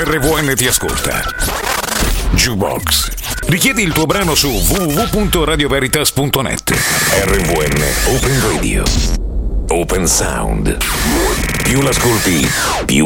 RVN ti ascolta. Jukebox. Richiedi il tuo brano su www.radioveritas.net. RVN Open Radio. Open Sound. Più l'ascolti, più